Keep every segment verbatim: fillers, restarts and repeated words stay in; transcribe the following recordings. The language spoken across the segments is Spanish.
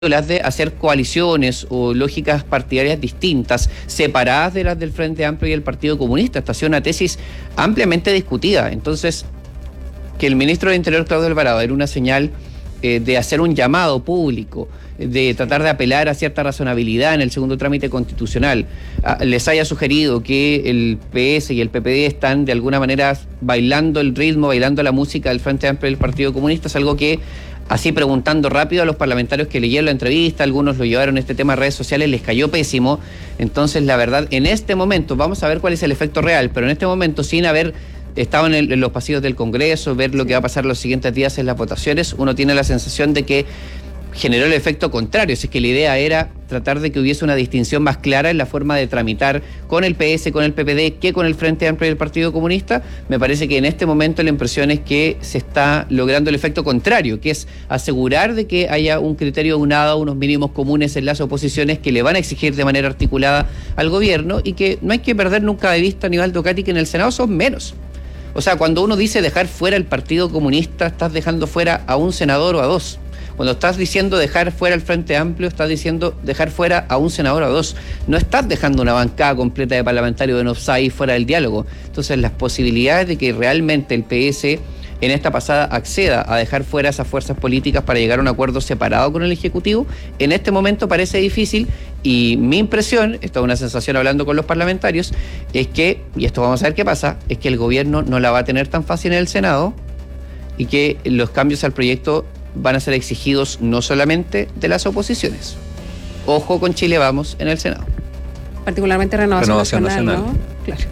las de hacer coaliciones o lógicas partidarias distintas, separadas de las del Frente Amplio y el Partido Comunista. Esta ha sido una tesis ampliamente discutida. Entonces, que el ministro del Interior, Claudio Alvarado, era una señal eh, de hacer un llamado público, de tratar de apelar a cierta razonabilidad en el segundo trámite constitucional, a, les haya sugerido que el P S y el P P D están de alguna manera bailando el ritmo, bailando la música del Frente Amplio y del Partido Comunista, es algo que, así preguntando rápido a los parlamentarios que leyeron la entrevista, algunos lo llevaron este tema a redes sociales, les cayó pésimo. Entonces, la verdad, en este momento, vamos a ver cuál es el efecto real, pero en este momento, sin haber estado en, el, en los pasillos del Congreso, ver lo que va a pasar los siguientes días en las votaciones, uno tiene la sensación de que generó el efecto contrario. Si es que la idea era tratar de que hubiese una distinción más clara en la forma de tramitar con el P S, con el P P D, que con el Frente Amplio y el Partido Comunista. Me parece que en este momento la impresión es que se está logrando el efecto contrario, que es asegurar de que haya un criterio unado, unos mínimos comunes en las oposiciones que le van a exigir de manera articulada al gobierno, y que no hay que perder nunca de vista, Aníbaldo Cati, que en el Senado son menos. O sea, cuando uno dice dejar fuera el Partido Comunista, estás dejando fuera a un senador o a dos. Cuando estás diciendo dejar fuera el Frente Amplio, estás diciendo dejar fuera a un senador o a dos. No estás dejando una bancada completa de parlamentarios en offside fuera del diálogo. Entonces, las posibilidades de que realmente el P S en esta pasada acceda a dejar fuera esas fuerzas políticas para llegar a un acuerdo separado con el Ejecutivo, en este momento parece difícil. Y mi impresión, esto es una sensación hablando con los parlamentarios, es que, y esto vamos a ver qué pasa, es que el gobierno no la va a tener tan fácil en el Senado y que los cambios al proyecto van a ser exigidos no solamente de las oposiciones. Ojo con Chile Vamos en el Senado. Particularmente Renovación, Renovación Nacional, Nacional, ¿no? Claro.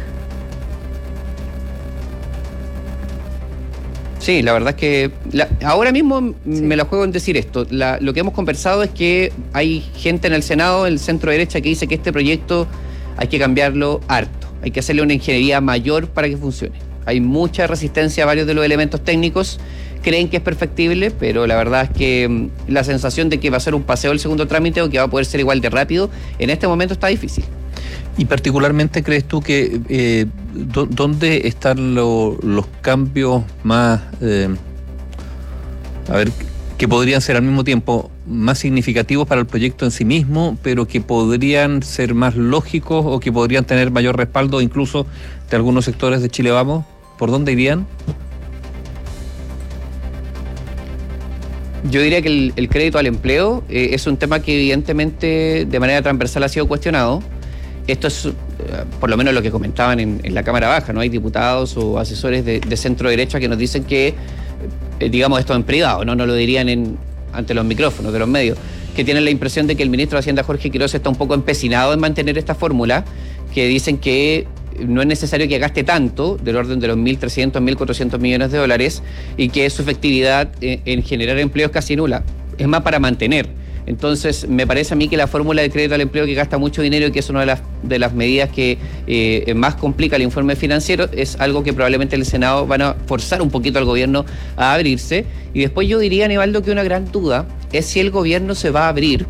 Sí, la verdad es que la, ahora mismo sí. me la juego en decir esto. La, lo que hemos conversado es que hay gente en el Senado, el centro derecha, que dice que este proyecto hay que cambiarlo harto. Hay que hacerle una ingeniería mayor para que funcione. Hay mucha resistencia a varios de los elementos técnicos. Creen que es perfectible, pero la verdad es que la sensación de que va a ser un paseo el segundo trámite o que va a poder ser igual de rápido, en este momento está difícil. ¿Y particularmente crees tú que eh, do, dónde están lo, los cambios más, eh, a ver, que podrían ser al mismo tiempo más significativos para el proyecto en sí mismo, pero que podrían ser más lógicos o que podrían tener mayor respaldo incluso de algunos sectores de Chile Vamos? ¿Por dónde irían? Yo diría que el, el crédito al empleo eh, es un tema que evidentemente de manera transversal ha sido cuestionado. Esto es, eh, por lo menos lo que comentaban en, en la Cámara Baja, ¿no? Hay diputados o asesores de, de centro derecha que nos dicen que, eh, digamos esto en privado, ¿no? No lo dirían en, ante los micrófonos de los medios, que tienen la impresión de que el ministro de Hacienda, Jorge Quiroz, está un poco empecinado en mantener esta fórmula, que dicen que no es necesario que gaste tanto, del orden de los mil trescientos, mil cuatrocientos millones de dólares, y que su efectividad en, en generar empleo es casi nula. Es más para mantener. Entonces, me parece a mí que la fórmula de crédito al empleo, que gasta mucho dinero y que es una de las, de las medidas que eh, más complica el informe financiero, es algo que probablemente el Senado van a forzar un poquito al gobierno a abrirse. Y después yo diría, Aníbaldo, que una gran duda es si el gobierno se va a abrir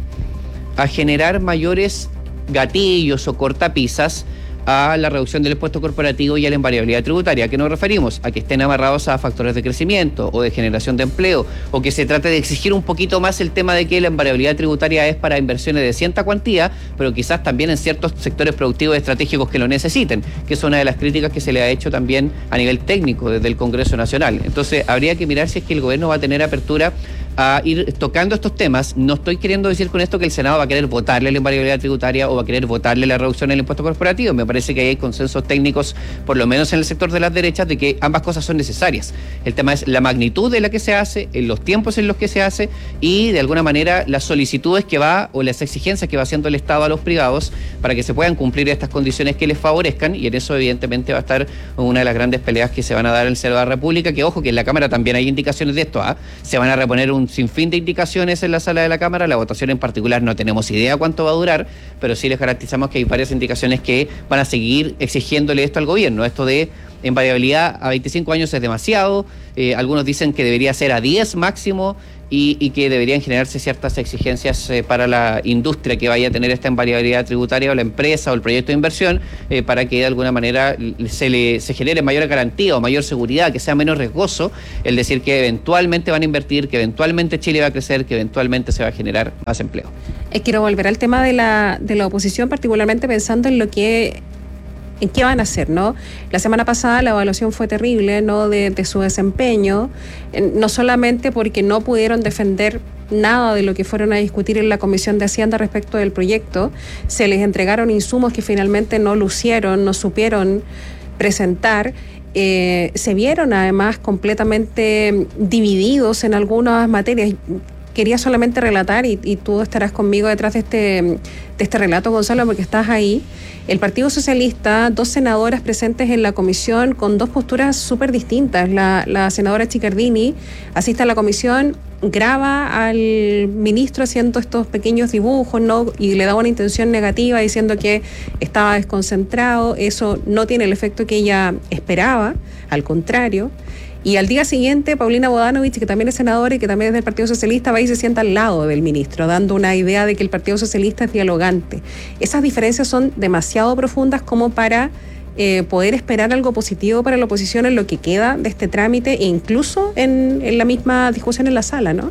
a generar mayores gatillos o cortapisas a la reducción del impuesto corporativo y a la invariabilidad tributaria. ¿A qué nos referimos? A que estén amarrados a factores de crecimiento o de generación de empleo, o que se trate de exigir un poquito más el tema de que la invariabilidad tributaria es para inversiones de cierta cuantía, pero quizás también en ciertos sectores productivos estratégicos que lo necesiten, que es una de las críticas que se le ha hecho también a nivel técnico desde el Congreso Nacional. Entonces, habría que mirar si es que el gobierno va a tener apertura a ir tocando estos temas. No estoy queriendo decir con esto que el Senado va a querer votarle la invariabilidad tributaria o va a querer votarle la reducción del impuesto corporativo. Me parece que hay consensos técnicos, por lo menos en el sector de las derechas, de que ambas cosas son necesarias. El tema es la magnitud de la que se hace, en los tiempos en los que se hace y, de alguna manera, las solicitudes que va o las exigencias que va haciendo el Estado a los privados para que se puedan cumplir estas condiciones que les favorezcan, y en eso, evidentemente, va a estar una de las grandes peleas que se van a dar en el Senado de la República, que, ojo, que en la Cámara también hay indicaciones de esto, ¿ah? Se van a reponer un sinfín de indicaciones en la sala de la Cámara. La votación en particular no tenemos idea cuánto va a durar, pero sí les garantizamos que hay varias indicaciones que van a seguir exigiéndole esto al gobierno. Esto de invariabilidad a veinticinco años es demasiado, eh, algunos dicen que debería ser a diez máximo, y, y que deberían generarse ciertas exigencias eh, para la industria que vaya a tener esta invariabilidad tributaria, o la empresa o el proyecto de inversión, eh, para que de alguna manera se le se genere mayor garantía o mayor seguridad, que sea menos riesgoso el decir que eventualmente van a invertir, que eventualmente Chile va a crecer, que eventualmente se va a generar más empleo. Eh, quiero volver al tema de la, de la oposición, particularmente pensando en lo que en qué van a hacer, ¿no? La semana pasada la evaluación fue terrible, ¿no? De, de su desempeño, eh, no solamente porque no pudieron defender nada de lo que fueron a discutir en la Comisión de Hacienda respecto del proyecto, se les entregaron insumos que finalmente no lucieron, no supieron presentar. Eh, se vieron además completamente divididos en algunas materias. Quería solamente relatar, y, y tú estarás conmigo detrás de este, de este relato, Gonzalo, porque estás ahí. El Partido Socialista, dos senadoras presentes en la comisión con dos posturas súper distintas. La, la senadora Chiccardini asiste a la comisión, graba al ministro haciendo estos pequeños dibujos, ¿no? Y le da una intención negativa diciendo que estaba desconcentrado. Eso no tiene el efecto que ella esperaba, al contrario. Y al día siguiente, Paulina Bodanovich, que también es senadora y que también es del Partido Socialista, va y se sienta al lado del ministro, dando una idea de que el Partido Socialista es dialogante. Esas diferencias son demasiado profundas como para eh, poder esperar algo positivo para la oposición en lo que queda de este trámite, e incluso en, en la misma discusión en la sala, ¿no?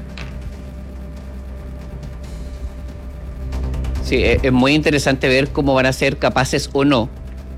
Sí, es muy interesante ver cómo van a ser capaces o no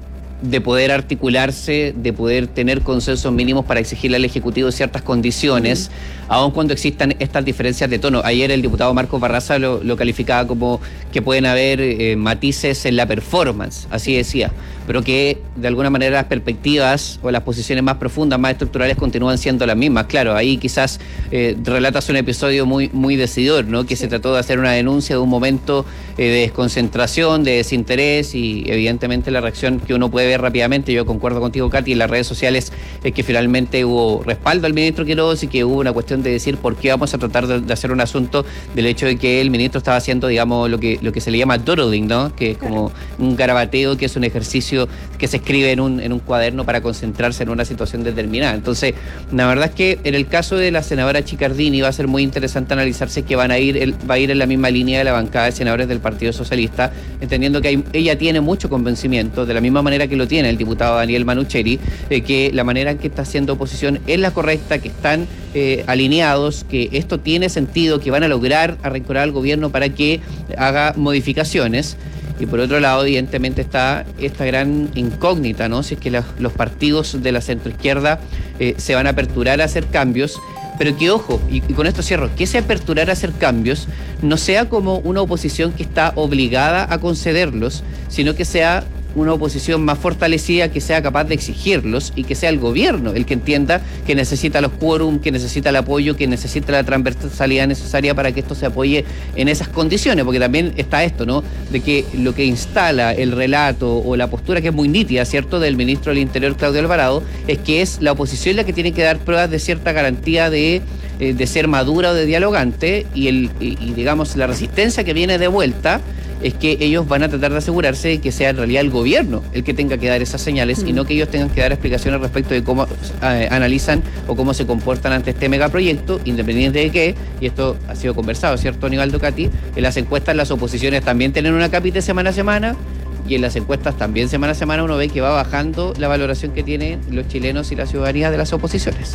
de poder articularse, de poder tener consensos mínimos para exigirle al Ejecutivo ciertas condiciones, uh-huh. aun cuando existan estas diferencias de tono. Ayer el diputado Marcos Barraza lo, lo calificaba como que pueden haber eh, matices en la performance, así decía, pero que de alguna manera las perspectivas o las posiciones más profundas, más estructurales continúan siendo las mismas. Claro, ahí quizás eh, relatas un episodio muy, muy decidor, ¿no? Que sí. Se trató de hacer una denuncia de un momento eh, de desconcentración, de desinterés, y evidentemente la reacción que uno puede ver rápidamente, yo concuerdo contigo, Katy, en las redes sociales, es que finalmente hubo respaldo al ministro Quiroz y que hubo una cuestión de decir por qué vamos a tratar de, de hacer un asunto del hecho de que el ministro estaba haciendo, digamos, lo que, lo que se le llama doodling, ¿no? Que es como un garabateo, que es un ejercicio que se escribe en un, en un cuaderno para concentrarse en una situación determinada. Entonces, la verdad es que en el caso de la senadora Chiccardini va a ser muy interesante analizarse que van a ir, el, va a ir en la misma línea de la bancada de senadores del Partido Socialista, entendiendo que hay, ella tiene mucho convencimiento, de la misma manera que lo tiene el diputado Daniel Manucheri, eh, que la manera en que está haciendo oposición es la correcta, que están eh, alineados, que esto tiene sentido, que van a lograr arrinconar al gobierno para que haga modificaciones. Y por otro lado, evidentemente, está esta gran incógnita, ¿no? Si es que la, los partidos de la centroizquierda eh, se van a aperturar a hacer cambios, pero que, ojo, y, y con esto cierro, que ese aperturar a hacer cambios no sea como una oposición que está obligada a concederlos, sino que sea una oposición más fortalecida, que sea capaz de exigirlos, y que sea el gobierno el que entienda que necesita los quórum, que necesita el apoyo, que necesita la transversalidad necesaria para que esto se apoye en esas condiciones, porque también está esto, ¿no? De que lo que instala el relato o la postura, que es muy nítida, ¿cierto?, del ministro del Interior, Claudio Alvarado, es que es la oposición la que tiene que dar pruebas de cierta garantía de, eh, de ser madura o de dialogante, y, el, y, y digamos la resistencia que viene de vuelta es que ellos van a tratar de asegurarse de que sea en realidad el gobierno el que tenga que dar esas señales, mm. y no que ellos tengan que dar explicaciones respecto de cómo eh, analizan o cómo se comportan ante este megaproyecto, independiente de que, y esto ha sido conversado, ¿cierto, Aníbal Ducati? En las encuestas las oposiciones también tienen una cápita semana a semana, y en las encuestas también semana a semana uno ve que va bajando la valoración que tienen los chilenos y la ciudadanía de las oposiciones.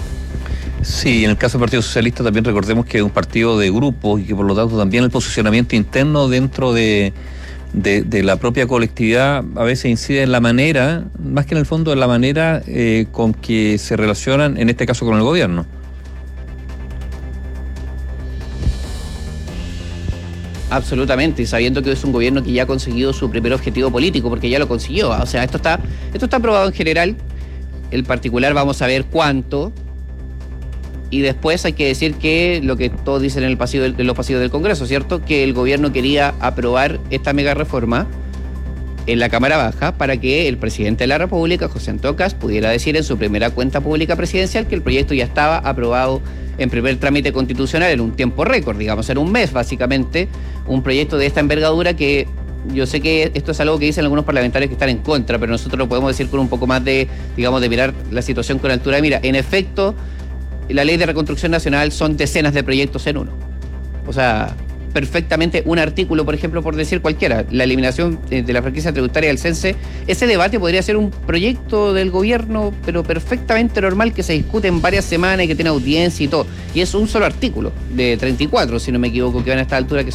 Sí, en el caso del Partido Socialista también recordemos que es un partido de grupos y que por lo tanto también el posicionamiento interno dentro de, de, de la propia colectividad a veces incide en la manera, más que en el fondo, en la manera eh, con que se relacionan, en este caso con el gobierno. Absolutamente, y sabiendo que es un gobierno que ya ha conseguido su primer objetivo político, porque ya lo consiguió. O sea, esto está, esto está aprobado en general. El particular vamos a ver cuánto. Y después hay que decir que lo que todos dicen en el pasillo del, en los pasillos del Congreso, ¿cierto? Que el gobierno quería aprobar esta mega reforma en la Cámara Baja para que el presidente de la República, José Antonio Kast, pudiera decir en su primera cuenta pública presidencial que el proyecto ya estaba aprobado en primer trámite constitucional en un tiempo récord, digamos, en un mes básicamente, un proyecto de esta envergadura que yo sé que esto es algo que dicen algunos parlamentarios que están en contra, pero nosotros lo podemos decir con un poco más de, digamos, de mirar la situación con altura de mira. En efecto, la ley de reconstrucción nacional son decenas de proyectos en uno. O sea, perfectamente un artículo, por ejemplo, por decir cualquiera, la eliminación de la franquicia tributaria del Cense, ese debate podría ser un proyecto del gobierno, pero perfectamente normal, que se discute en varias semanas y que tiene audiencia y todo. Y es un solo artículo, de treinta y cuatro, si no me equivoco, que van a esta altura, que